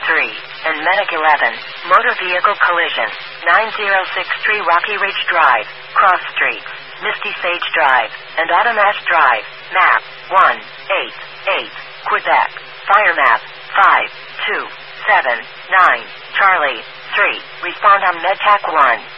and Medic 11, motor vehicle collision, 9063 Rocky Ridge Drive, Cross Streets, Misty Sage Drive, and Automash Drive, map 188, Quebec, fire map 5279, Charlie 3, respond on MedTac 1.